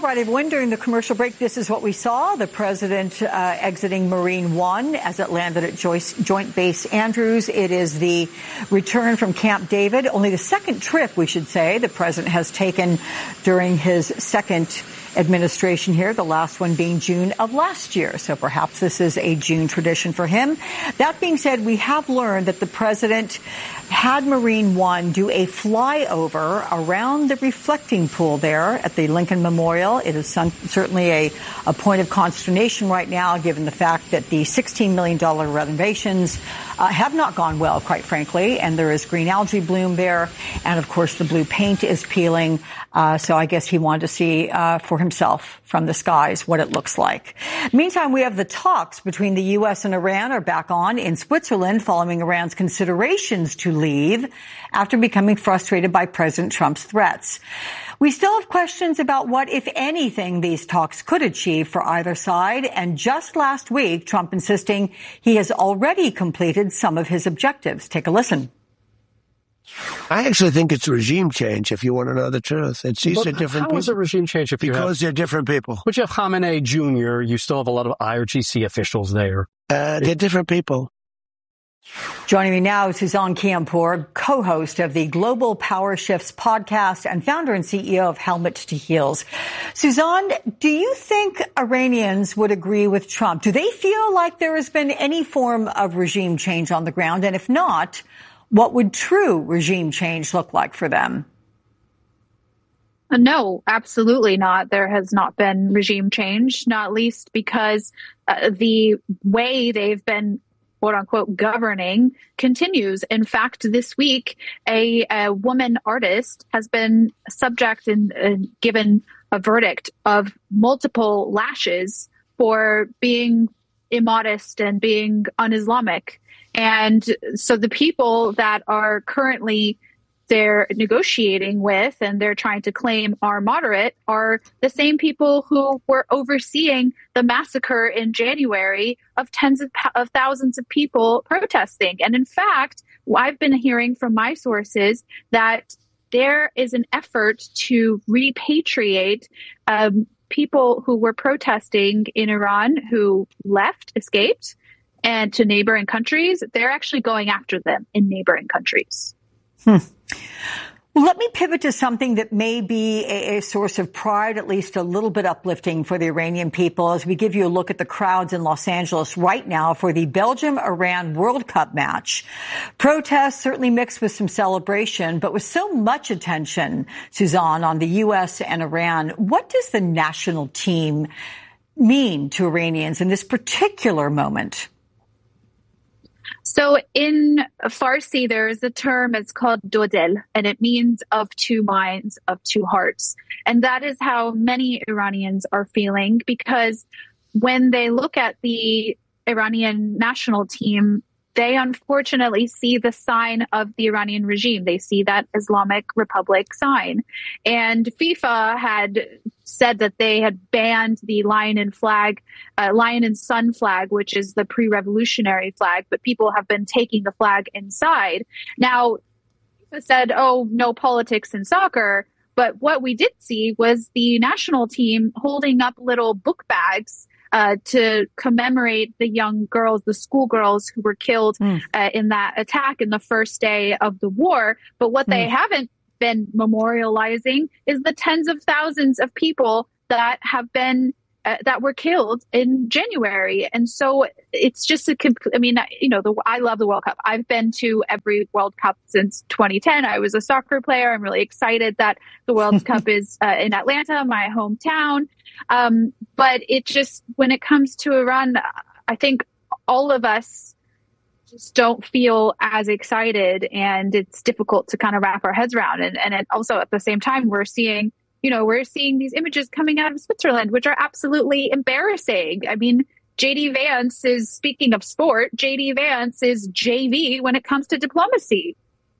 right, everyone, during the commercial break, this is what we saw. The president exiting Marine One as it landed at Joint Base Andrews. It is the return from Camp David, only the second trip, we should say, the president has taken during his second administration here, the last one being June of last year. So perhaps this is a June tradition for him. That being said, we have learned that the president had Marine One do a flyover around the reflecting pool there at the Lincoln Memorial. It is certainly a point of consternation right now, given the fact that the $16 million renovations have not gone well, quite frankly, and there is green algae bloom there, and of course the blue paint is peeling. So I guess he wanted to see for himself from the skies what it looks like. Meantime, we have the talks between the U.S. and Iran are back on in Switzerland following Iran's considerations to leave after becoming frustrated by President Trump's threats. We still have questions about what, if anything, these talks could achieve for either side. And just last week, Trump insisting he has already completed some of his objectives. Take a listen. I actually think it's regime change, if you want to know the truth. These are different people. How is it regime change if because they're different people. But you have Khamenei Jr., you still have a lot of IRGC officials there. They're different people. Joining me now is Suzanne Kiampour, co-host of the Global Power Shifts podcast and founder and CEO of Helmet to Heels. Suzanne, do you think Iranians would agree with Trump? Do they feel like there has been any form of regime change on the ground? And if not, what would true regime change look like for them? No, absolutely not. There has not been regime change, not least because the way they've been quote unquote governing continues. In fact, this week, a woman artist has been subject and given a verdict of multiple lashes for being immodest and being un-Islamic. And so the people that are currently they're negotiating with and they're trying to claim are moderate are the same people who were overseeing the massacre in January of tens of thousands of people protesting. And in fact, I've been hearing from my sources that there is an effort to repatriate people who were protesting in Iran who escaped, and to neighboring countries. They're actually going after them in neighboring countries. Well, let me pivot to something that may be a source of pride, at least a little bit uplifting for the Iranian people, as we give you a look at the crowds in Los Angeles right now for the Belgium-Iran World Cup match. Protests certainly mixed with some celebration, but with so much attention, Suzanne, on the U.S. and Iran, what does the national team mean to Iranians in this particular moment? So in Farsi, there is a term, it's called dodel, and it means of two minds, of two hearts. And that is how many Iranians are feeling, because when they look at the Iranian national team, they unfortunately see the sign of the Iranian regime. They see that Islamic Republic sign. And FIFA had said that they had banned the lion and sun flag, which is the pre-revolutionary flag, but people have been taking the flag inside. Now, FIFA said, oh, no politics in soccer. But what we did see was the national team holding up little book bags to commemorate the young girls, the schoolgirls who were killed in that attack in the first day of the war. But what they haven't been memorializing is the tens of thousands of people that have been that were killed in January. And so it's just I love the World Cup. I've been to every World Cup since 2010. I was a soccer player. I'm really excited that the World Cup is in Atlanta, my hometown. But it just, when it comes to Iran, I think all of us just don't feel as excited, and it's difficult to kind of wrap our heads around. And it also at the same time, we're seeing these images coming out of Switzerland, which are absolutely embarrassing. I mean, JD Vance is, speaking of sport, JD Vance is JV when it comes to diplomacy.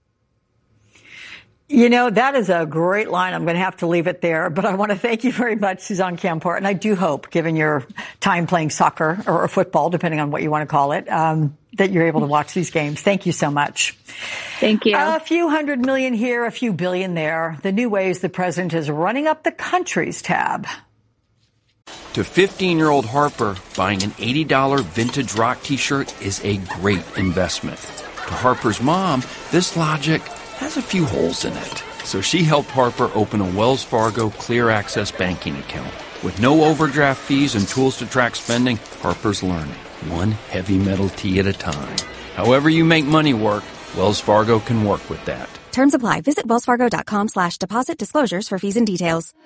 You know, that is a great line. I'm going to have to leave it there, but I want to thank you very much, Suzanne Kiampour. And I do hope, given your time playing soccer or football, depending on what you want to call it, that you're able to watch these games. Thank you so much. Thank you. A few $100 million here, a few billion there. The new ways the president is running up the country's tab. To 15-year-old Harper, buying an $80 vintage rock t-shirt is a great investment. To Harper's mom, this logic has a few holes in it. So she helped Harper open a Wells Fargo Clear Access banking account. With no overdraft fees and tools to track spending, Harper's learning, one heavy metal tea at a time. However you make money work, Wells Fargo can work with that. Terms apply. Visit wellsfargo.com/deposit disclosures for fees and details.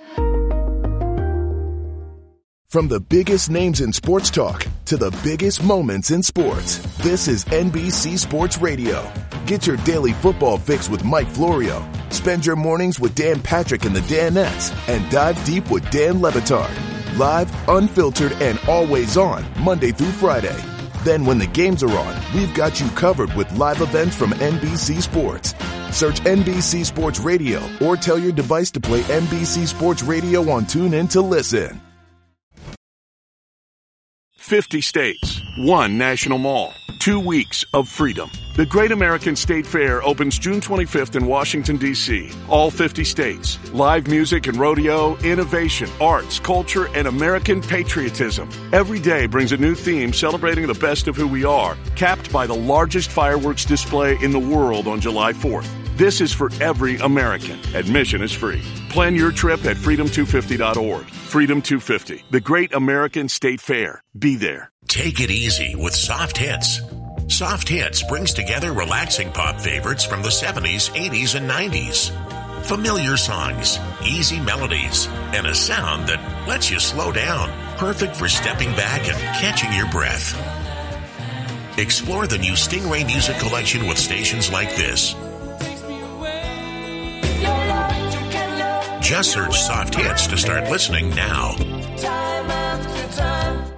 From the biggest names in sports talk to the biggest moments in sports, this is NBC Sports Radio. Get your daily football fix with Mike Florio. Spend your mornings with Dan Patrick and the Danettes, and dive deep with Dan Le Batard. Live, unfiltered, and always on, Monday through Friday. Then when the games are on, we've got you covered with live events from NBC Sports. Search NBC Sports Radio or tell your device to play NBC Sports Radio on TuneIn to listen. 50 states, one national mall, 2 weeks of freedom. The Great American State Fair opens June 25th in Washington, D.C. All 50 states. Live music and rodeo, innovation, arts, culture, and American patriotism. Every day brings a new theme celebrating the best of who we are, capped by the largest fireworks display in the world on July 4th. This is for every American. Admission is free. Plan your trip at freedom250.org. Freedom 250, the Great American State Fair. Be there. Take it easy with Soft Hits. Soft Hits brings together relaxing pop favorites from the 70s, 80s, and 90s. Familiar songs, easy melodies, and a sound that lets you slow down. Perfect for stepping back and catching your breath. Explore the new Stingray Music Collection with stations like this. Just search Soft Hits to start listening now. Time after time.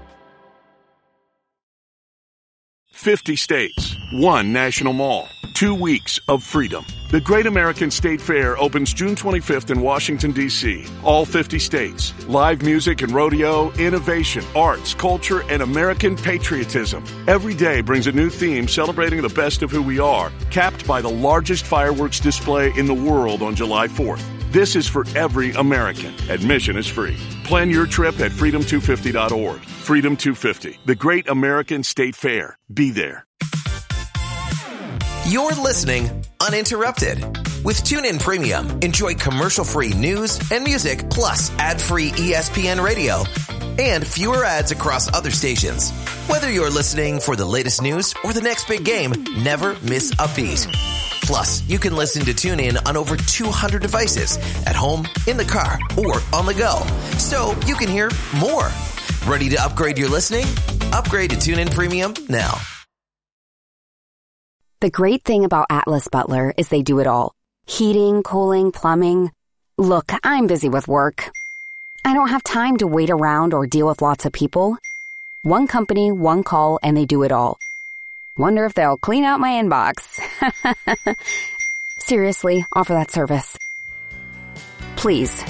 50 states, one national mall, 2 weeks of freedom. The Great American State Fair opens June 25th in Washington, D.C. All 50 states. Live music and rodeo, innovation, arts, culture, and American patriotism. Every day brings a new theme celebrating the best of who we are, capped by the largest fireworks display in the world on July 4th. This is for every American. Admission is free. Plan your trip at freedom250.org. Freedom 250, the Great American State Fair. Be there. You're listening uninterrupted. With TuneIn Premium, enjoy commercial-free news and music, plus ad-free ESPN radio and fewer ads across other stations. Whether you're listening for the latest news or the next big game, never miss a beat. Plus, you can listen to TuneIn on over 200 devices at home, in the car, or on the go. So you can hear more. Ready to upgrade your listening? Upgrade to TuneIn Premium now. The great thing about Atlas Butler is they do it all. Heating, cooling, plumbing. Look, I'm busy with work. I don't have time to wait around or deal with lots of people. One company, one call, and they do it all. Wonder if they'll clean out my inbox. Seriously, offer that service. Please.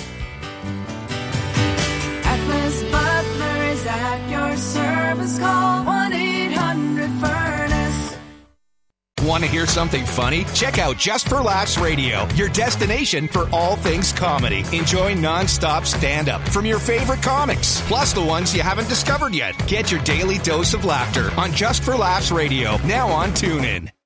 Atlas Butler is at your service. Call 1-800-FURNACE. Want to hear something funny? Check out Just for Laughs Radio, your destination for all things comedy. Enjoy non-stop stand-up from your favorite comics, plus the ones you haven't discovered yet. Get your daily dose of laughter on Just for Laughs Radio, now on TuneIn.